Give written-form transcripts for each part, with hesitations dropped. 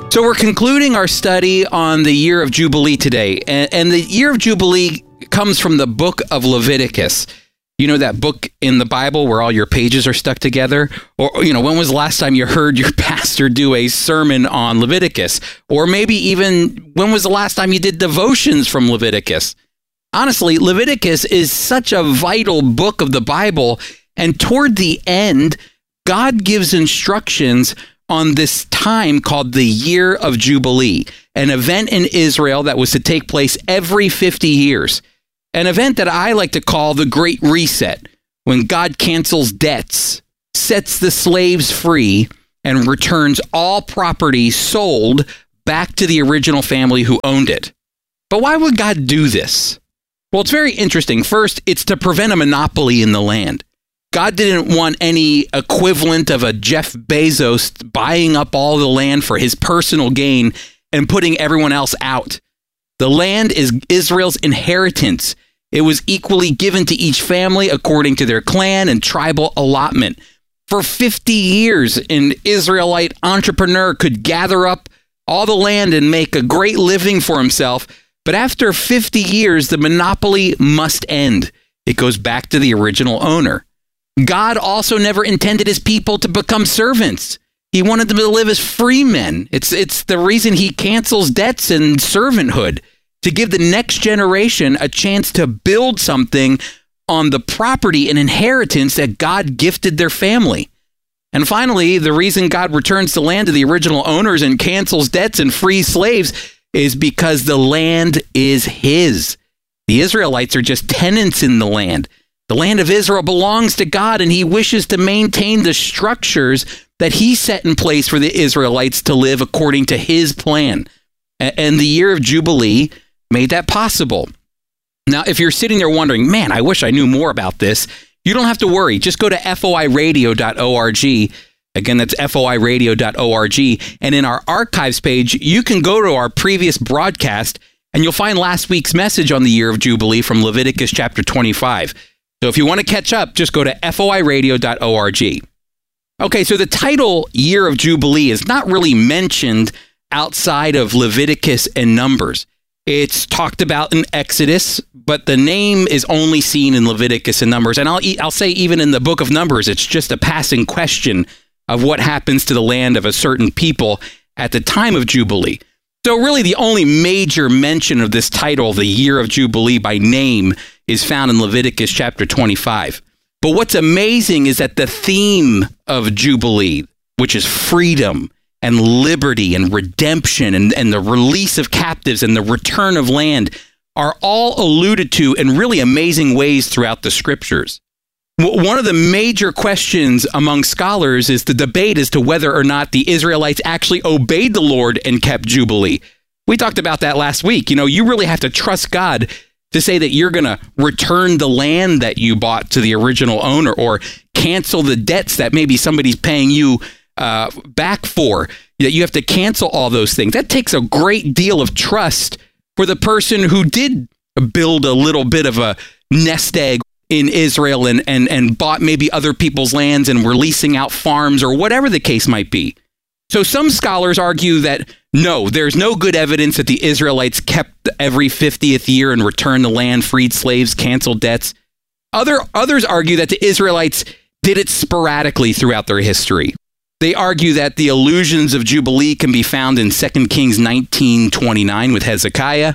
So we're concluding our study on the year of Jubilee today. And the year of Jubilee comes from the book of Leviticus. You know that book in the Bible where all your pages are stuck together? Or, when was the last time you heard your pastor do a sermon on Leviticus? Or maybe even when was the last time you did devotions from Leviticus? Honestly, Leviticus is such a vital book of the Bible. And toward the end, God gives instructions on this time called the Year of Jubilee, an event in Israel that was to take place every 50 years. An event that I like to call the Great Reset, when God cancels debts, sets the slaves free, and returns all property sold back to the original family who owned it. But why would God do this? Well, it's very interesting. First, it's to prevent a monopoly in the land. God didn't want any equivalent of a Jeff Bezos buying up all the land for his personal gain and putting everyone else out. The land is Israel's inheritance. It was equally given to each family according to their clan and tribal allotment. For 50 years, an Israelite entrepreneur could gather up all the land and make a great living for himself. But after 50 years, the monopoly must end. It goes back to the original owner. God also never intended his people to become servants. He wanted them to live as free men. It's the reason he cancels debts and servanthood, to give the next generation a chance to build something on the property and inheritance that God gifted their family. And finally, the reason God returns the land to the original owners and cancels debts and frees slaves is because the land is his. The Israelites are just tenants in the land. The land of Israel belongs to God, and he wishes to maintain the structures that he set in place for the Israelites to live according to his plan. And the year of Jubilee made that possible. Now, if you're sitting there wondering, man, I wish I knew more about this, you don't have to worry. Just go to foiradio.org. Again, that's foiradio.org. And in our archives page, you can go to our previous broadcast, and you'll find last week's message on the year of Jubilee from Leviticus chapter 25. So if you want to catch up, just go to foiradio.org. Okay, so the title Year of Jubilee is not really mentioned outside of Leviticus and Numbers. It's talked about in Exodus, but the name is only seen in Leviticus and Numbers. And I'll say even in the book of Numbers, it's just a passing question of what happens to the land of a certain people at the time of Jubilee. So really the only major mention of this title, the Year of Jubilee by name, is found in Leviticus chapter 25. But what's amazing is that the theme of Jubilee, which is freedom and liberty and redemption and the release of captives and the return of land, are all alluded to in really amazing ways throughout the scriptures. One of the major questions among scholars is the debate as to whether or not the Israelites actually obeyed the Lord and kept Jubilee. We talked about that last week. You really have to trust God to say that you're going to return the land that you bought to the original owner or cancel the debts that maybe somebody's paying you back for. That you have to cancel all those things. That takes a great deal of trust for the person who did build a little bit of a nest egg in Israel and bought maybe other people's lands and were leasing out farms or whatever the case might be. So some scholars argue that no, there's no good evidence that the Israelites kept every 50th year and returned the land, freed slaves, canceled debts. Others argue that the Israelites did it sporadically throughout their history. They argue that the allusions of Jubilee can be found in 2 Kings 19:29 with Hezekiah,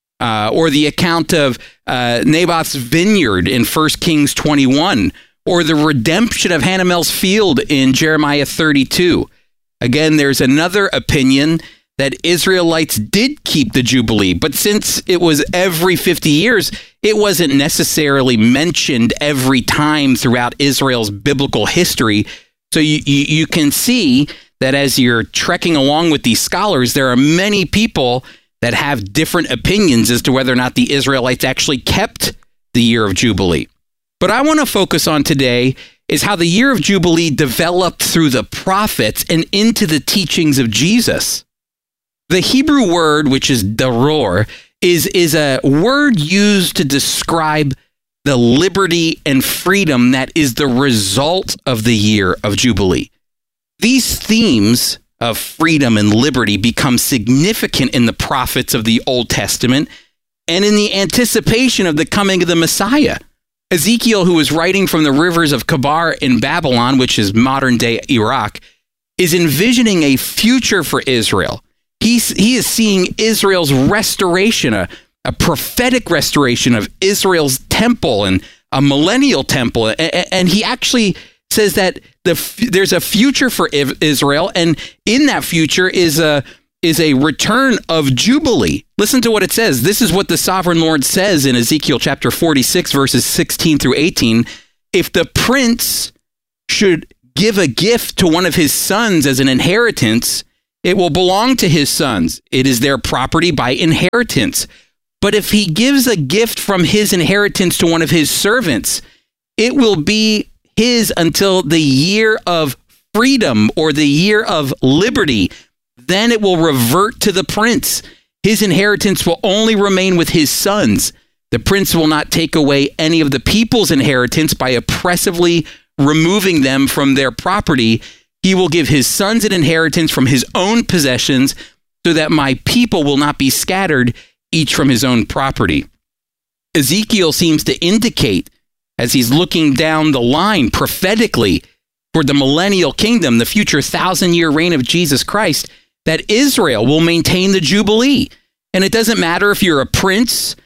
or the account of Naboth's vineyard in 1 Kings 21, or the redemption of Hannimel's field in Jeremiah 32. Again, there's another opinion that Israelites did keep the Jubilee, but since it was every 50 years, it wasn't necessarily mentioned every time throughout Israel's biblical history. So you can see that as you're trekking along with these scholars, there are many people that have different opinions as to whether or not the Israelites actually kept the year of Jubilee. But I want to focus on today is how the year of Jubilee developed through the prophets and into the teachings of Jesus. The Hebrew word, which is daror, is a word used to describe the liberty and freedom that is the result of the year of Jubilee. These themes of freedom and liberty becomes significant in the prophets of the Old Testament and in the anticipation of the coming of the Messiah. Ezekiel, who was writing from the rivers of Kabar in Babylon, which is modern-day Iraq, is envisioning a future for Israel. He is seeing Israel's restoration, a prophetic restoration of Israel's temple and a millennial temple. And he actually says that there's a future for Israel, and in that future is a return of Jubilee. Listen to what it says. This is what the sovereign Lord says in Ezekiel chapter 46, verses 16 through 18. If the prince should give a gift to one of his sons as an inheritance, it will belong to his sons. It is their property by inheritance. But if he gives a gift from his inheritance to one of his servants, it will be his until the year of freedom or the year of liberty. Then it will revert to the prince. His inheritance will only remain with his sons. The prince will not take away any of the people's inheritance by oppressively removing them from their property. He will give his sons an inheritance from his own possessions, so that my people will not be scattered, each from his own property. Ezekiel seems to indicate, as he's looking down the line prophetically for the millennial kingdom, the future 1,000-year reign of Jesus Christ, that Israel will maintain the Jubilee. And it doesn't matter if you're a prince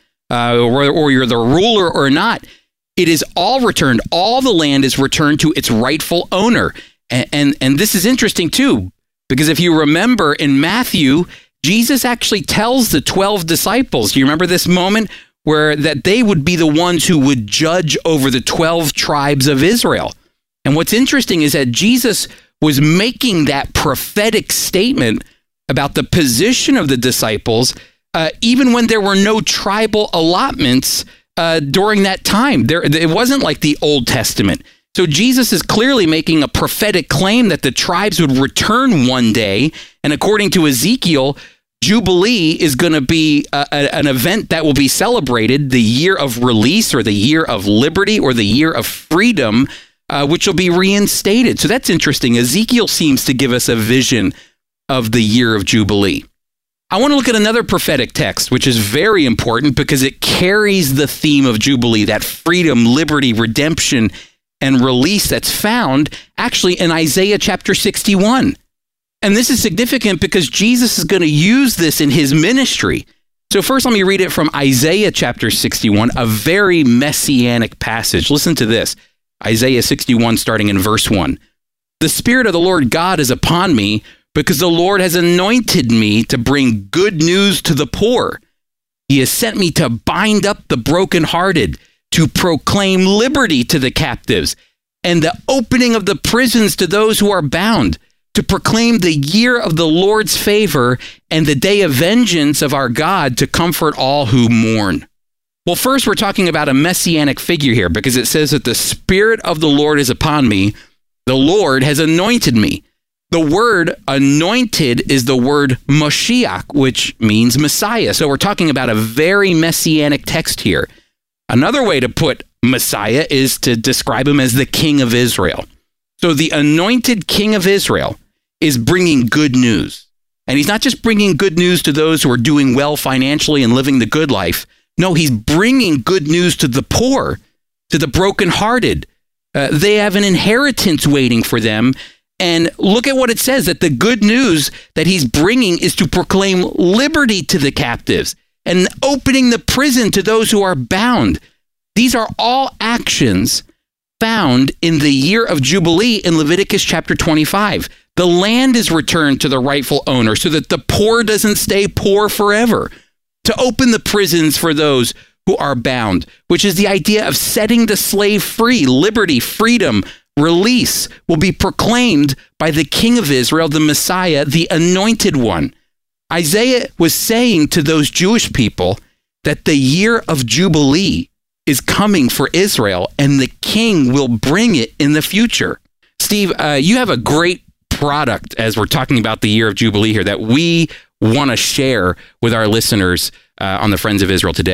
or you're the ruler or not. It is all returned. All the land is returned to its rightful owner. And this is interesting too, because if you remember in Matthew, Jesus actually tells the 12 disciples, do you remember this moment where that they would be the ones who would judge over the 12 tribes of Israel? And what's interesting is that Jesus was making that prophetic statement about the position of the disciples, even when there were no tribal allotments during that time. It wasn't like the Old Testament. So Jesus is clearly making a prophetic claim that the tribes would return one day. And according to Ezekiel, Jubilee is going to be an event that will be celebrated, the year of release or the year of liberty or the year of freedom, which will be reinstated. So that's interesting. Ezekiel seems to give us a vision of the year of Jubilee. I want to look at another prophetic text, which is very important because it carries the theme of Jubilee, that freedom, liberty, redemption, and release that's found actually in Isaiah chapter 61. And this is significant because Jesus is going to use this in his ministry. So first, let me read it from Isaiah chapter 61, a very messianic passage. Listen to this. Isaiah 61, starting in verse 1. The Spirit of the Lord God is upon me, because the Lord has anointed me to bring good news to the poor. He has sent me to bind up the brokenhearted, to proclaim liberty to the captives, and the opening of the prisons to those who are bound, to proclaim the year of the Lord's favor and the day of vengeance of our God, to comfort all who mourn. Well, first, we're talking about a messianic figure here, because it says that the Spirit of the Lord is upon me. The Lord has anointed me. The word anointed is the word Moshiach, which means Messiah. So we're talking about a very messianic text here. Another way to put Messiah is to describe him as the King of Israel. So the anointed King of Israel is bringing good news. And he's not just bringing good news to those who are doing well financially and living the good life. No, he's bringing good news to the poor, to the brokenhearted. They have an inheritance waiting for them. And look at what it says, that the good news that he's bringing is to proclaim liberty to the captives and opening the prison to those who are bound. These are all actions found in the year of Jubilee in Leviticus chapter 25. The land is returned to the rightful owner so that the poor doesn't stay poor forever. To open the prisons for those who are bound, which is the idea of setting the slave free. Liberty, freedom, release will be proclaimed by the King of Israel, the Messiah, the Anointed One. Isaiah was saying to those Jewish people that the year of Jubilee is coming for Israel, and the King will bring it in the future. Steve, you have a great product as we're talking about the year of Jubilee here that we want to share with our listeners on the Friends of Israel today.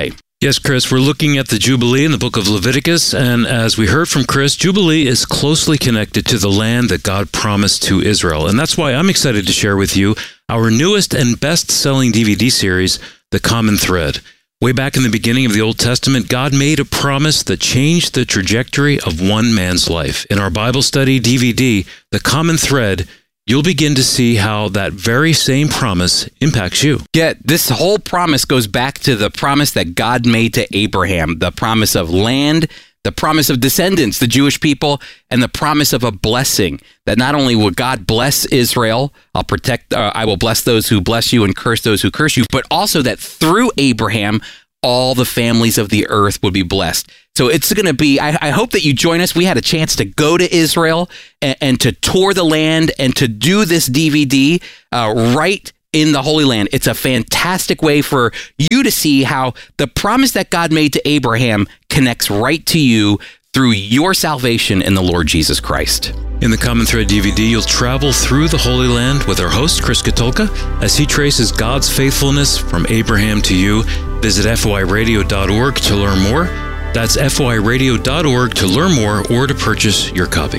Yes, Chris, we're looking at the Jubilee in the book of Leviticus, and as we heard from Chris, Jubilee is closely connected to the land that God promised to Israel, and that's why I'm excited to share with you our newest and best-selling DVD series, The Common Thread. Way back in the beginning of the Old Testament, God made a promise that changed the trajectory of one man's life. In our Bible study DVD, The Common Thread, you'll begin to see how that very same promise impacts you. Yeah, this whole promise goes back to the promise that God made to Abraham, the promise of land, the promise of descendants, the Jewish people, and the promise of a blessing, that not only will God bless Israel, I will bless those who bless you and curse those who curse you, but also that through Abraham, all the families of the earth would be blessed. So it's going to be, I hope that you join us. We had a chance to go to Israel and to tour the land and to do this DVD right in the Holy Land. It's a fantastic way for you to see how the promise that God made to Abraham connects right to you through your salvation in the Lord Jesus Christ. In the Common Thread DVD, you'll travel through the Holy Land with our host, Chris Katulka, as he traces God's faithfulness from Abraham to you. Visit foiradio.org to learn more. That's foiradio.org to learn more or to purchase your copy.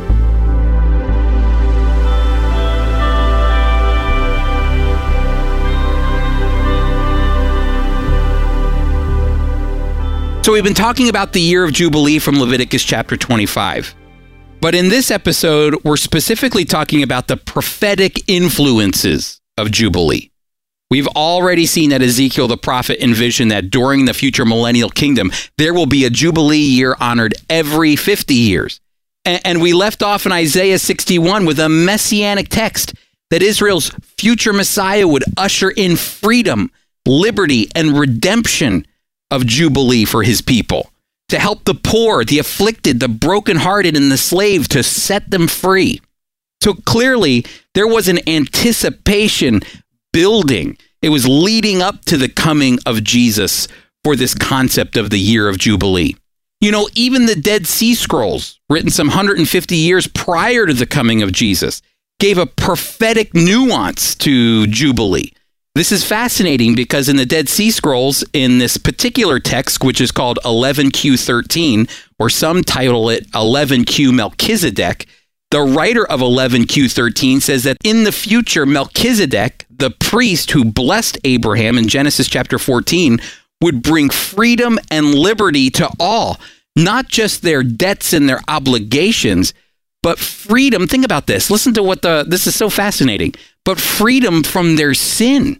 So we've been talking about the year of Jubilee from Leviticus chapter 25. But in this episode, we're specifically talking about the prophetic influences of Jubilee. We've already seen that Ezekiel the prophet envisioned that during the future millennial kingdom, there will be a Jubilee year honored every 50 years. And we left off in Isaiah 61 with a messianic text that Israel's future Messiah would usher in freedom, liberty, and redemption of Jubilee for his people, to help the poor, the afflicted, the brokenhearted, and the slave, to set them free. So clearly, there was an anticipation building. It was leading up to the coming of Jesus for this concept of the year of Jubilee. You know, even the Dead Sea Scrolls, written some 150 years prior to the coming of Jesus, gave a prophetic nuance to Jubilee. This is fascinating because in the Dead Sea Scrolls, in this particular text, which is called 11Q13, or some title it 11Q Melchizedek, the writer of 11Q13 says that in the future, Melchizedek, the priest who blessed Abraham in Genesis chapter 14, would bring freedom and liberty to all, not just their debts and their obligations, but freedom. Think about this. Listen to what this is so fascinating, but freedom from their sin.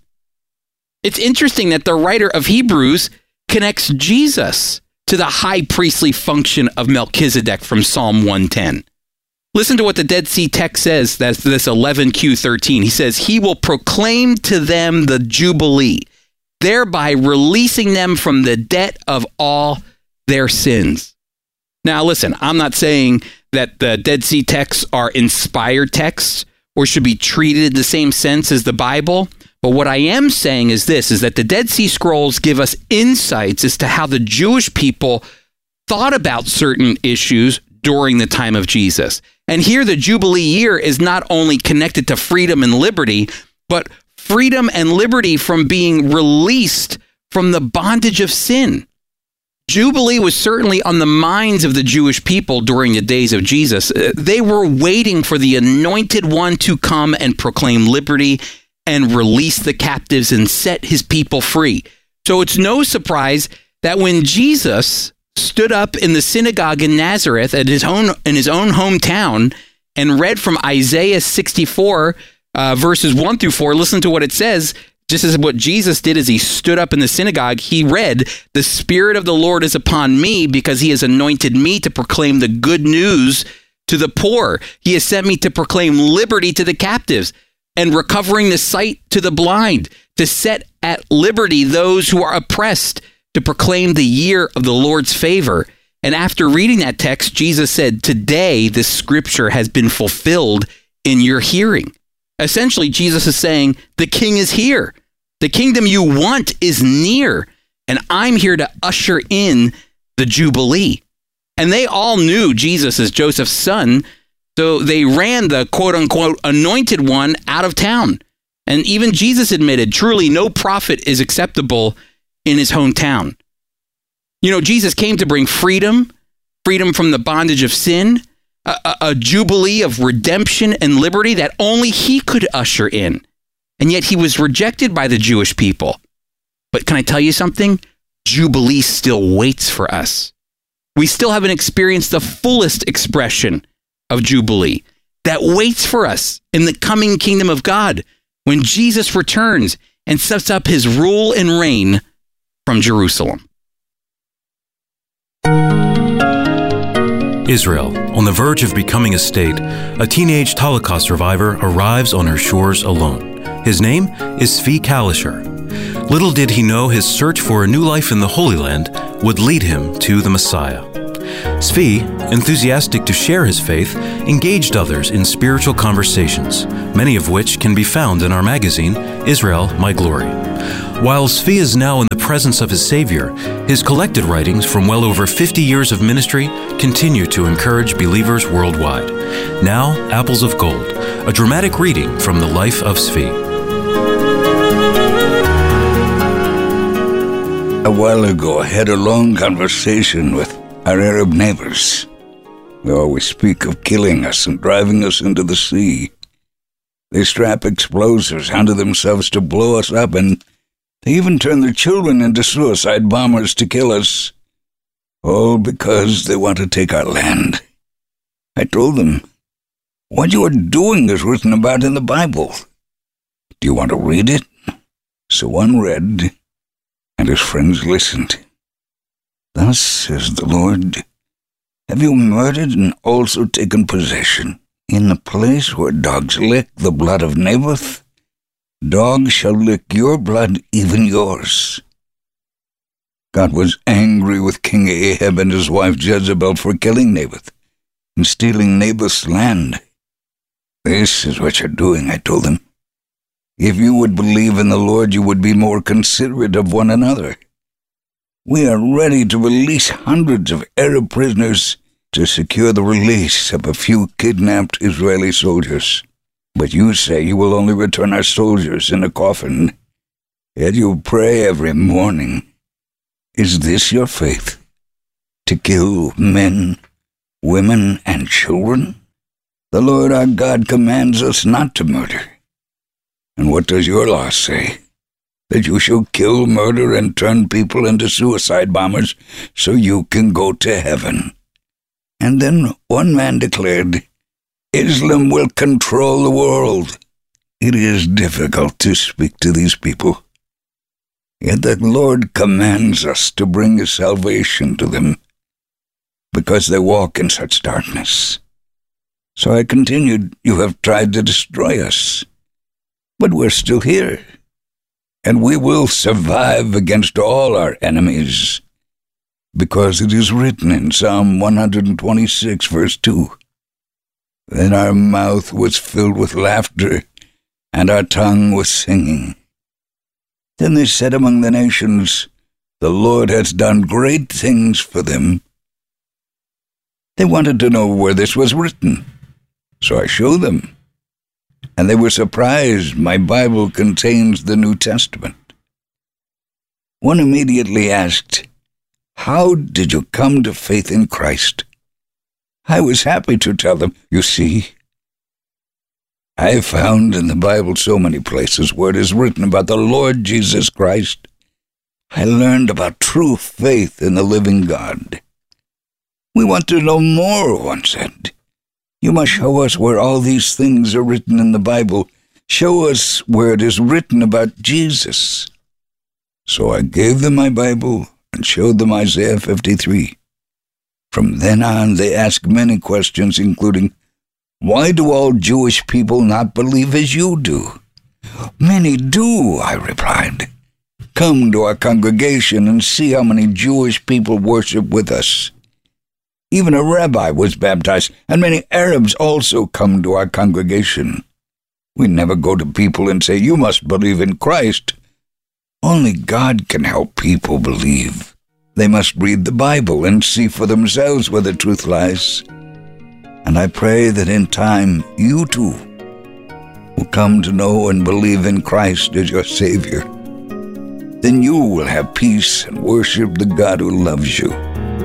It's interesting that the writer of Hebrews connects Jesus to the high priestly function of Melchizedek from Psalm 110. Listen to what the Dead Sea text says, that's this 11Q13. He says, he will proclaim to them the Jubilee, thereby releasing them from the debt of all their sins. Now, listen, I'm not saying that the Dead Sea texts are inspired texts or should be treated in the same sense as the Bible. But what I am saying is this, is that the Dead Sea Scrolls give us insights as to how the Jewish people thought about certain issues during the time of Jesus. And here the Jubilee year is not only connected to freedom and liberty, but freedom and liberty from being released from the bondage of sin. Jubilee was certainly on the minds of the Jewish people during the days of Jesus. They were waiting for the Anointed One to come and proclaim liberty and release the captives and set his people free. So it's no surprise that when Jesus stood up in the synagogue in Nazareth in his own hometown and read from Isaiah 64, verses 1 through 4, listen to what it says. Just as what Jesus did as he stood up in the synagogue, he read, "The Spirit of the Lord is upon me because he has anointed me to proclaim the good news to the poor. He has sent me to proclaim liberty to the captives and recovering the sight to the blind, to set at liberty those who are oppressed, to proclaim the year of the Lord's favor." And after reading that text, Jesus said, "Today this scripture has been fulfilled in your hearing." Essentially, Jesus is saying, the king is here. The kingdom you want is near, and I'm here to usher in the Jubilee. And they all knew Jesus as Joseph's son, so they ran the quote-unquote anointed one out of town. And even Jesus admitted, truly no prophet is acceptable in his hometown. You know, Jesus came to bring freedom from the bondage of sin, a jubilee of redemption and liberty that only he could usher in. And yet he was rejected by the Jewish people. But can I tell you something? Jubilee still waits for us. We still haven't experienced the fullest expression of Jubilee that waits for us in the coming kingdom of God when Jesus returns and sets up his rule and reign from Jerusalem. Israel, on the verge of becoming a state, a teenage Holocaust survivor arrives on her shores alone. His name is Zvi Kalisher. Little did he know his search for a new life in the Holy Land would lead him to the Messiah. Zvi, enthusiastic to share his faith, engaged others in spiritual conversations, many of which can be found in our magazine, Israel, My Glory. While Zvi is now in the presence of his Savior, his collected writings from well over 50 years of ministry continue to encourage believers worldwide. Now, Apples of Gold, a dramatic reading from the life of Zvi. A while ago, I had a long conversation with our Arab neighbors. They always speak of killing us and driving us into the sea. They strap explosives onto themselves to blow us up, and they even turn their children into suicide bombers to kill us. All because they want to take our land. I told them, what you are doing is written about in the Bible. Do you want to read it? So one read, and his friends listened. Thus says the Lord, have you murdered and also taken possession? In the place where dogs lick the blood of Naboth, dogs shall lick your blood, even yours. God was angry with King Ahab and his wife Jezebel for killing Naboth and stealing Naboth's land. This is what you're doing, I told them. If you would believe in the Lord, you would be more considerate of one another. We are ready to release hundreds of Arab prisoners to secure the release of a few kidnapped Israeli soldiers. But you say you will only return our soldiers in a coffin, yet you pray every morning. Is this your faith? To kill men, women, and children? The Lord our God commands us not to murder. And what does your law say? That you shall kill, murder, and turn people into suicide bombers so you can go to heaven. And then one man declared, Islam will control the world. It is difficult to speak to these people. Yet the Lord commands us to bring His salvation to them, because they walk in such darkness. So I continued, you have tried to destroy us, but we're still here. And we will survive against all our enemies, because it is written in Psalm 126, verse 2, Then our mouth was filled with laughter, and our tongue with singing. Then they said among the nations, The Lord has done great things for them. They wanted to know where this was written, so I showed them. And they were surprised my Bible contains the New Testament. One immediately asked, How did you come to faith in Christ? I was happy to tell them, you see, I found in the Bible so many places where it is written about the Lord Jesus Christ. I learned about true faith in the living God. We want to know more, one said. You must show us where all these things are written in the Bible. Show us where it is written about Jesus. So I gave them my Bible and showed them Isaiah 53. From then on, they asked many questions, including, Why do all Jewish people not believe as you do? Many do, I replied. Come to our congregation and see how many Jewish people worship with us. Even a rabbi was baptized, and many Arabs also come to our congregation. We never go to people and say, You must believe in Christ. Only God can help people believe. They must read the Bible and see for themselves where the truth lies. And I pray that in time, you too will come to know and believe in Christ as your Savior. then you will have peace and worship the God who loves you.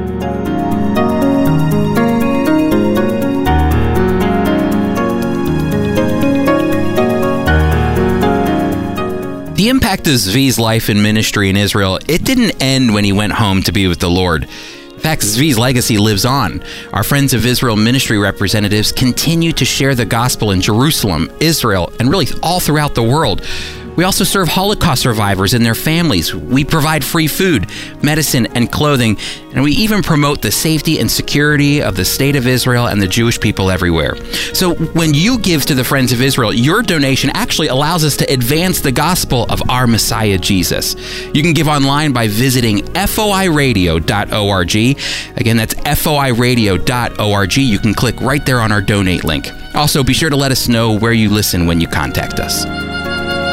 The impact of Zvi's life and ministry in Israel, it didn't end when he went home to be with the Lord. In fact, Zvi's legacy lives on. Our Friends of Israel ministry representatives continue to share the gospel in Jerusalem, Israel, and really all throughout the world. We also serve Holocaust survivors and their families. We provide free food, medicine, and clothing, and we even promote the safety and security of the state of Israel and the Jewish people everywhere. So when you give to the Friends of Israel, your donation actually allows us to advance the gospel of our Messiah, Jesus. You can give online by visiting foiradio.org. Again, that's foiradio.org. You can click right there on our donate link. Also, be sure to let us know where you listen when you contact us.